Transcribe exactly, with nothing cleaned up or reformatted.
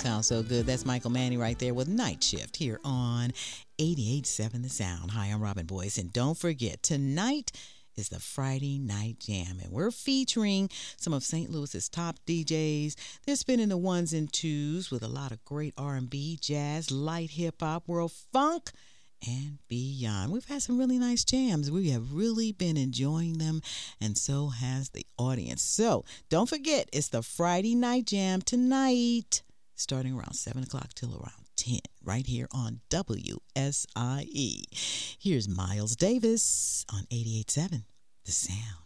Sounds so good. That's Michael Manning right there with Night Shift here on eighty-eight point seven The Sound. Hi, I'm Robin Boyce, and don't forget, tonight is the Friday Night Jam, and we're featuring some of Saint Louis's top D Js. They're spinning the ones and twos with a lot of great R and B, jazz, light hip-hop, world funk, and beyond. We've had some really nice jams. We have really been enjoying them, and so has the audience. So don't forget, it's the Friday Night Jam tonight, starting around seven o'clock till around ten, right here on W S I E. Here's Miles Davis on eighty-eight point seven The Sound.